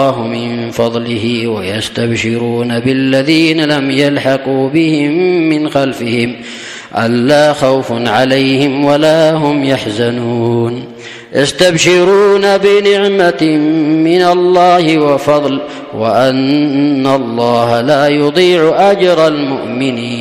الله من فضله ويستبشرون بالذين لم يلحقوا بهم من خلفهم ألا خوف عليهم ولا هم يحزنون يستبشرون بنعمة من الله وفضل وأن الله لا يضيع أجر المؤمنين.